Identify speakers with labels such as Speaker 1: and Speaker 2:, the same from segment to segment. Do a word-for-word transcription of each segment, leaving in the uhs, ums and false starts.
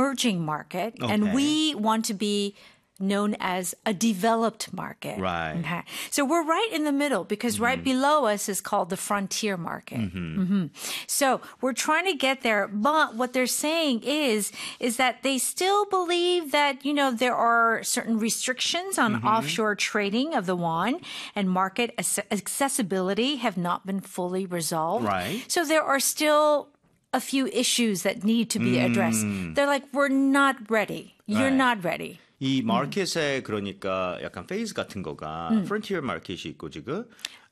Speaker 1: emerging market,
Speaker 2: Okay.
Speaker 1: and we want to be known as a developed market.
Speaker 2: Right.
Speaker 1: Okay. So we're right in the middle because
Speaker 2: Mm-hmm.
Speaker 1: right below us is called the frontier market.
Speaker 2: Mm-hmm.
Speaker 1: Mm-hmm. So we're trying to get there, but what they're saying is, is that they still believe that, you know, there are certain restrictions on
Speaker 2: Mm-hmm.
Speaker 1: offshore trading of the won and market ac- accessibility have not been fully resolved.
Speaker 2: Right.
Speaker 1: So there are still a few issues that need to be addressed.
Speaker 2: Mm.
Speaker 1: They're like, we're not ready. You're
Speaker 2: Right.
Speaker 1: not ready.
Speaker 2: 이 마켓에 그러니까 약간 페이즈 같은 거가 프론티어 마켓이 있고 지금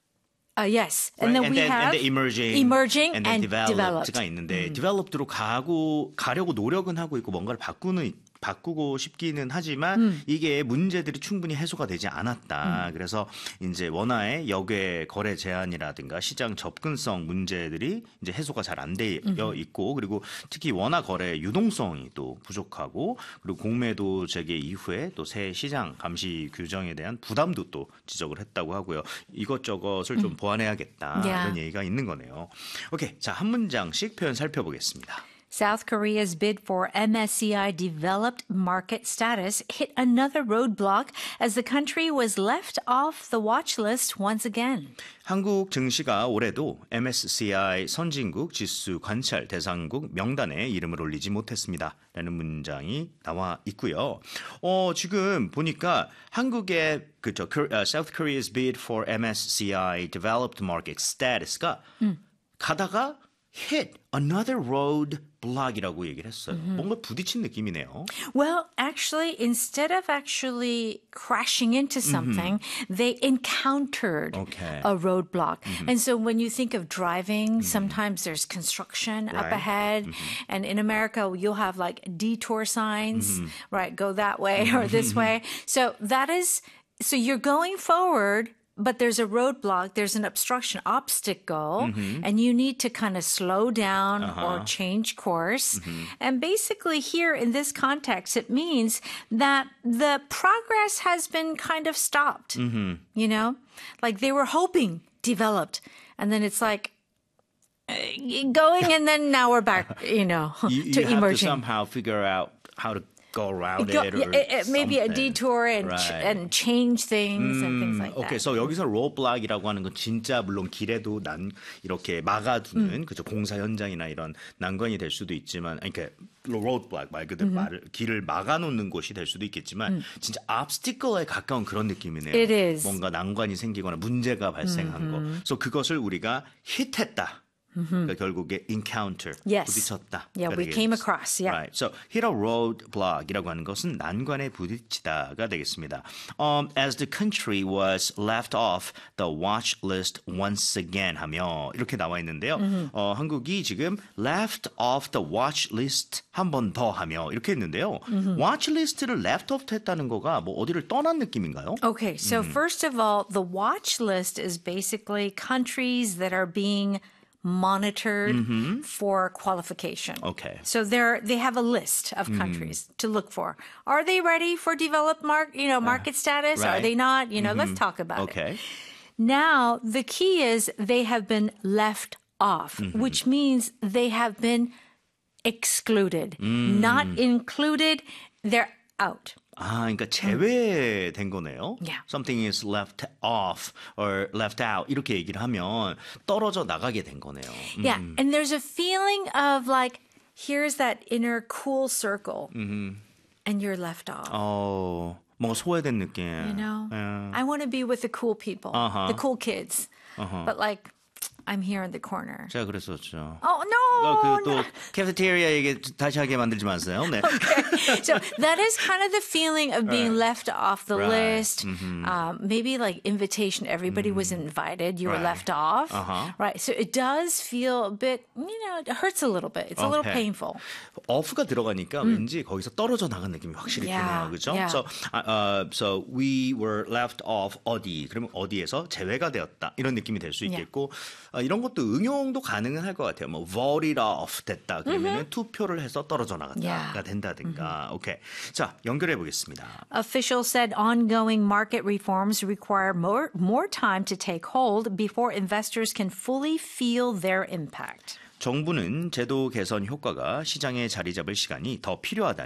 Speaker 1: Uh, yes.
Speaker 2: Right?
Speaker 1: And then
Speaker 2: and
Speaker 1: we
Speaker 2: then,
Speaker 1: have
Speaker 2: and the emerging,
Speaker 1: emerging
Speaker 2: and, then
Speaker 1: and
Speaker 2: developed가
Speaker 1: developed.
Speaker 2: 있는데 developed로 가고 가려고 노력은 하고 있고 뭔가를 바꾸는 바꾸고 싶기는 하지만
Speaker 1: 음.
Speaker 2: 이게 문제들이 충분히 해소가 되지 않았다. 음. 그래서 이제 원화의 역외 거래 제한이라든가 시장 접근성 문제들이 이제 해소가 잘 안 되어 있고 그리고 특히 원화 거래 유동성이 또 부족하고 그리고 공매도 재개 이후에 또 새 시장 감시 규정에 대한 부담도 또 지적을 했다고 하고요. 이것저것을 좀 보완해야겠다.
Speaker 1: Yeah.
Speaker 2: 이런 얘기가 있는 거네요. 오케이, 자, 한 문장씩 표현 살펴보겠습니다.
Speaker 1: South Korea's bid for M S C I developed market status hit another roadblock as the country was left off the watch list once again.
Speaker 2: 한국 증시가 올해도 엠 에스 씨 아이 선진국 지수 관찰 대상국 명단에 이름을 올리지 못했습니다. 라는 문장이 나와 있고요. 어, 지금 보니까 한국의 그죠, South Korea's bid for 엠 에스 씨 아이 developed market status가 음. 가다가 hit another roadblock이라고 얘기를 했어요. Mm-hmm. 뭔가 부딪힌 느낌이네요.
Speaker 1: Well, actually, instead of actually crashing into something, mm-hmm. they encountered
Speaker 2: okay.
Speaker 1: a roadblock. Mm-hmm. And so when you think of driving, mm-hmm. sometimes there's construction
Speaker 2: right.
Speaker 1: up ahead. Mm-hmm. And in America, you'll have like detour signs, mm-hmm. right? Go that way or this way. So that is, so you're going forward, but there's a roadblock, there's an obstruction, obstacle, mm-hmm. and you need to kind of slow down uh-huh. or change course. Mm-hmm. And basically here in this context, it means that the progress has been kind of stopped, mm-hmm. you know? Like they were hoping developed, and then it's like, going and then now we're back, you know,
Speaker 2: you,
Speaker 1: to
Speaker 2: you have
Speaker 1: emerging.
Speaker 2: to somehow figure out how to go around
Speaker 1: Go,
Speaker 2: it or
Speaker 1: yeah, it, maybe
Speaker 2: something.
Speaker 1: a detour and
Speaker 2: right.
Speaker 1: ch- and change things
Speaker 2: 음,
Speaker 1: and things like
Speaker 2: okay,
Speaker 1: that.
Speaker 2: so 여기서 roadblock이라고 하는 건 진짜 물론 길에도 난 이렇게 막아두는
Speaker 1: 음.
Speaker 2: 그죠 공사 현장이나 이런 난관이 될 수도 있지만 그러니까 roadblock 말 그대로 말을 길을 막아놓는 곳이 될 수도 있겠지만 음. 진짜 obstacle에 가까운 그런 느낌이네요.
Speaker 1: It is.
Speaker 2: 뭔가 난관이 생기거나 문제가 발생한 거. 그래서 그것을 우리가 hit했다. 그러니까 결국에 encounter,
Speaker 1: yes.
Speaker 2: 부딪혔다.
Speaker 1: Yeah, we came across. Yeah.
Speaker 2: Right. So hit a roadblock이라고 하는 것은 난관에 부딪히다가 되겠습니다. Um, as the country was left off the watch list once again 하며 이렇게 나와 있는데요. Mm-hmm. 어, 한국이 지금 left off the watch list 한 번 더 하며 이렇게 했는데요. Mm-hmm. watch list를 left off 했다는 거가 뭐 어디를 떠난 느낌인가요?
Speaker 1: Okay, so
Speaker 2: mm-hmm.
Speaker 1: first of all, the watch list is basically countries that are being monitored mm-hmm. for qualification.
Speaker 2: Okay.
Speaker 1: So they're they have a list of countries mm. to look for. Are they ready for developed mark, you know, market uh, status?
Speaker 2: Right.
Speaker 1: Are they not? You know,
Speaker 2: mm-hmm.
Speaker 1: let's talk about
Speaker 2: okay.
Speaker 1: it. Now, the key is they have been left off, mm-hmm. which means they have been excluded. Mm. Not included, they're out.
Speaker 2: 아, 그러니까 제외된 거네요.
Speaker 1: Yeah.
Speaker 2: Something is left off or left out 이렇게 얘기를 하면 떨어져 나가게 된 거네요.
Speaker 1: Yeah,
Speaker 2: 음.
Speaker 1: and there's a feeling of like, here's that inner cool circle, mm-hmm. and you're left off.
Speaker 2: 어, 뭔가 소외된 느낌.
Speaker 1: You know,
Speaker 2: yeah.
Speaker 1: I want to be with the cool people,
Speaker 2: uh-huh.
Speaker 1: the cool kids,
Speaker 2: uh-huh.
Speaker 1: but like, I'm here in the corner.
Speaker 2: 제가 그랬었죠.
Speaker 1: Oh no!
Speaker 2: 그또
Speaker 1: no.
Speaker 2: 캐페테리아 얘기 다시 하게 만들지 마세요. 네.
Speaker 1: Okay. So that is kind of the feeling of being
Speaker 2: right.
Speaker 1: left off the
Speaker 2: right.
Speaker 1: list.
Speaker 2: Mm-hmm.
Speaker 1: Um, maybe like invitation, everybody mm-hmm. was invited, you
Speaker 2: right.
Speaker 1: were left off.
Speaker 2: Uh-huh.
Speaker 1: Right. So it does feel a bit, you know, it hurts a little bit. It's a
Speaker 2: okay.
Speaker 1: little painful.
Speaker 2: off가 들어가니까
Speaker 1: 음.
Speaker 2: 왠지 거기서 떨어져 나간 느낌이 확실히
Speaker 1: yeah.
Speaker 2: 드네요. 그죠?
Speaker 1: Yeah.
Speaker 2: So, uh, so we were left off 어디. 그러면 어디에서 제외가 되었다. 이런 느낌이 될 수 있겠고 yeah. 어, 이런 것도 응용도 가능은 할 것 같아요. 뭐 voted off 됐다. 그러면은 mm-hmm. 투표를 해서 떨어져 나갔다가 yeah. 된다든가. 오케이. Mm-hmm. 자, 연결해 보겠습니다.
Speaker 1: Officials said ongoing market reforms require more more time to take hold before investors can fully feel their impact.
Speaker 2: 정부는 제도 개선 효과가 시장에 자리 잡을 시간이 더 필요하다.